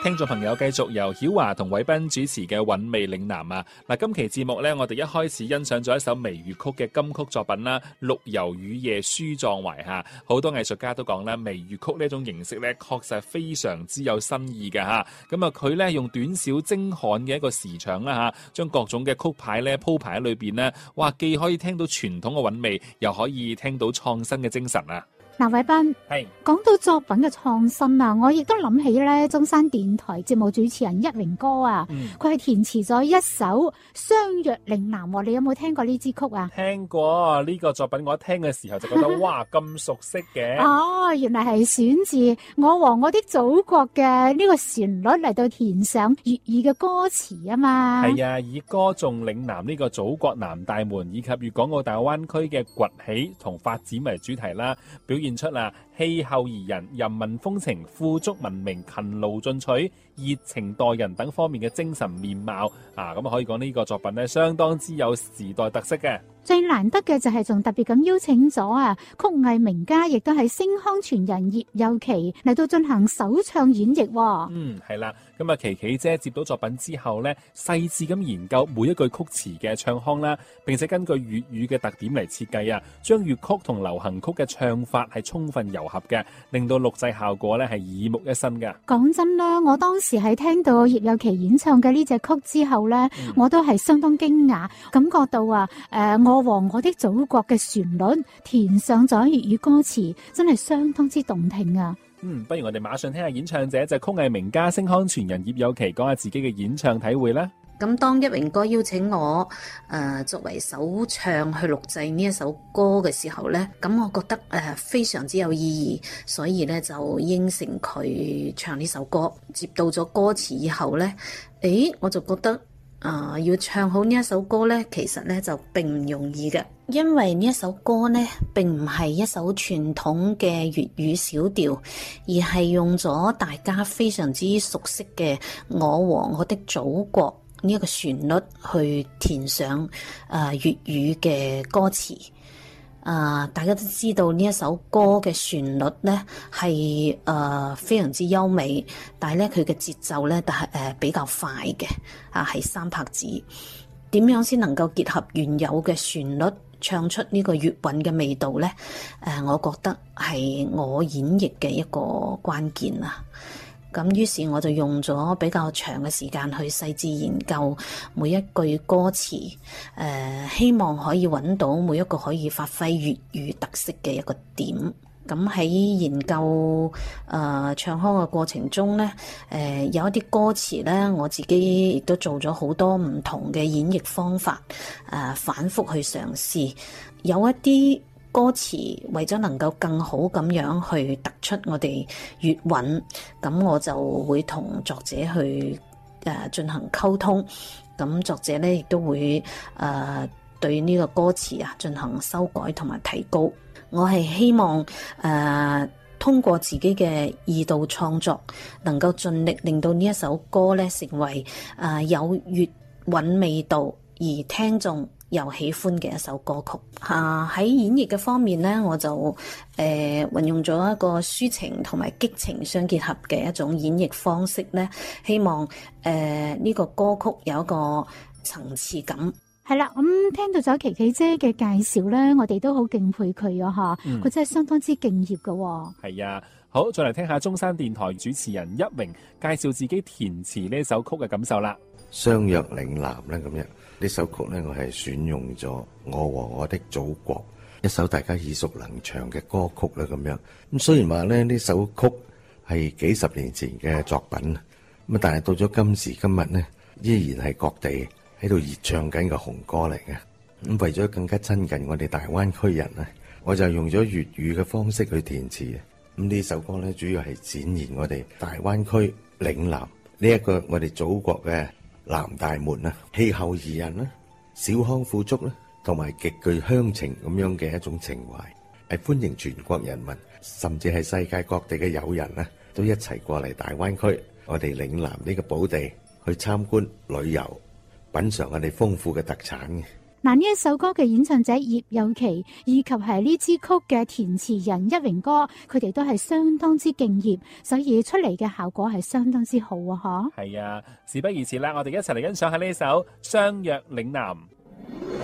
聽眾朋友繼續由曉華同偉斌主持嘅韻味嶺南啊！嗱，今期節目呢，我哋一開始欣賞咗一首微粵曲嘅金曲作品啦，《陸遊雨夜書壯懷》吓，好多藝術家都講啦，微粵曲呢種形式呢，確實係非常之有新意嘅吓。咁啊，佢呢用短小精悍嘅一個時長啦吓，將各種嘅曲牌呢鋪排喺裏邊呢，哇，既可以聽到傳統嘅韻味，又可以聽到創新嘅精神啊！ 嗱，偉斌， 係講到作品嘅創新啊，我亦都諗起咧中山電台節目主持人一榮哥啊，佢係填詞咗一首《相約嶺南》，你有冇聽過呢支曲啊？ 聽過呢個作品，我一聽嘅時候就覺得哇，咁熟悉嘅。 哦，原來係選自《我和我的祖國》嘅呢個旋律嚟到填上粵語嘅歌詞啊嘛。係啊，以歌頌嶺南呢個祖國南大門以及粵港澳大灣區嘅崛起同發展為主題啦，表現出啦氣候宜人、人民風情、富足文明、勤勞進取、熱情待人等方面嘅精神面貌啊，咁可以講呢個作品咧相當之有時代特色嘅。 最難得嘅就係仲特別咁邀請咗曲藝名家，亦都係星腔傳人葉幼琪嚟到進行首唱演繹。 係啦，咁啊琪琪姐接到作品之後咧，細緻咁研究每一句曲詞嘅唱腔啦，並且根據粵語嘅特點嚟設計啊，將粵曲同流行曲嘅唱法係充分糅合嘅，令到錄製效果咧係耳目一新嘅。 講真啦，我當時係聽到葉幼琪演唱嘅呢隻曲之後咧，我都係相當驚訝，感覺到我和我的祖國嘅旋律填上咗粵語歌詞，真係相當之動聽啊！ 不如我哋馬上聽下演唱者就係曲藝名家星腔傳人葉幼琪講下自己嘅演唱體會啦。 咁當一榮哥邀請我作為首唱去錄製呢一首歌嘅時候呢，咁我覺得非常之有意義，所以呢就應承佢唱呢首歌。接到咗歌詞以後呢，我就覺得要唱好呢一首歌呢，其實呢就並唔容易嘅，因為呢一首歌呢並唔係一首傳統嘅粵語小調，而係用咗大家非常之熟悉嘅《我和我的祖國》呢一個旋律去填上粵語嘅歌詞。大家都知道呢一首歌嘅旋律呢係非常之優美，但係呢佢嘅節奏呢但係比較快嘅，係3拍子。點樣先能夠結合原有嘅旋律唱出呢個粵韻嘅味道呢？我覺得係我演繹嘅一個關鍵啊！咁於是我就用咗比較長嘅時間去細緻研究每一句歌詞，希望可以揾到每一個可以發揮粵語特色嘅一個點。咁喺研究唱腔嘅過程中呢，有一啲歌詞呢，我自己亦都做咗好多唔同嘅演繹方法，反覆去嘗試。有一啲歌詞為咗能夠更好咁樣去突出我哋粵韻，咁我就會同作者去進行溝通，咁作者呢亦都會對呢個歌詞進行修改同埋提高。我係希望通過自己嘅二度創作，能夠盡力令到呢一首歌呢成為有粵韻味道而聽眾又喜歡嘅一首歌曲。喺演繹嘅方面呢，我就運用咗一個抒情同埋激情相結合嘅一種演繹方式呢，希望呢個歌曲有一個層次感。 係啦，咁聽到咗琪琪姐嘅介紹咧，我哋都好敬佩佢啊！佢真係相當之敬業噶。 係啊，好，再嚟聽下中山電台主持人一榮介紹自己填詞呢首曲嘅感受啦。 相約嶺南咧，咁樣呢首曲咧，我係選用咗《我和我的祖國》，一首大家耳熟能詳嘅歌曲啦，咁樣。咁雖然話咧呢首曲係幾十年前嘅作品，咁但係到咗今時今日呢，依然係各地喺度熱唱緊嘅紅歌嚟嘅。咁為咗更加親近我哋大灣區人咧，我就用咗粵語嘅方式去填詞。咁呢首歌咧，主要係展現我哋大灣區嶺南呢一個我哋祖國嘅南大門啦，氣候宜人啦，小康富足啦，同埋極具鄉情咁樣嘅一種情懷，係歡迎全國人民，甚至係世界各地嘅友人啦，都一齊過嚟大灣區，我哋嶺南呢個寶地去參觀旅遊，品嘗我哋豐富嘅特產嘅。 嗱，呢一首歌嘅演唱者葉有琪，以及係呢支曲嘅填詞人一榮哥，佢哋都係相當之敬業，所以出嚟嘅效果係相當之好啊！嗬。 係啊，事不宜遲啦，我哋一齊嚟欣賞下呢首《相約嶺南》。